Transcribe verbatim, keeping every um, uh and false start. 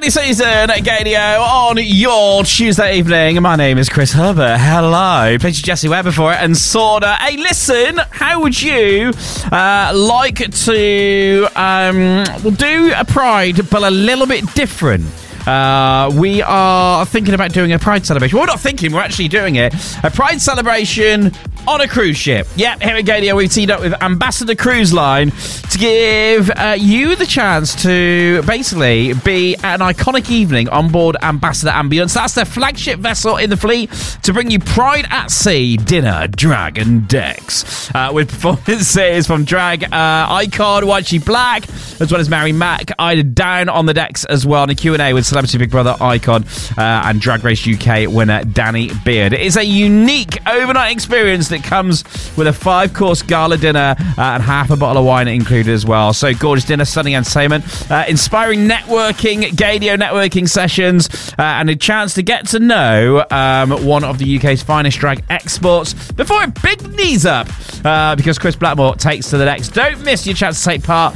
Friday season at Gadio on your Tuesday evening. My name is Chris Herbert. Hello. Played you Jessie Ware before it and Sorda. Hey, listen, how would you uh, like to um, do a Pride, but a little bit different? Uh, we are thinking about doing a Pride celebration. Well, we're not thinking, we're actually doing it. A Pride celebration on a cruise ship. Yep, here at Gadio, we've teamed up with Ambassador Cruise Line to give uh, you the chance to basically be an iconic evening on board Ambassador Ambulance. That's their flagship vessel in the fleet to bring you Pride at Sea, dinner, drag and decks. Uh, with performances from drag uh, icon White Sheet Black, as well as Mary Mack, Ida Down on the decks as well, and a Q and A with Celebrity Big Brother icon uh, and Drag Race U K winner Danny Beard. It is a unique overnight experience that comes with a five-course gala dinner uh, and half a bottle of wine included as well. So gorgeous dinner, stunning entertainment, uh, inspiring networking, Gadio networking sessions, uh, and a chance to get to know um, one of the U K's finest drag exports before it big knees up uh, because Chris Blackmore takes to the decks. Don't miss your chance to take part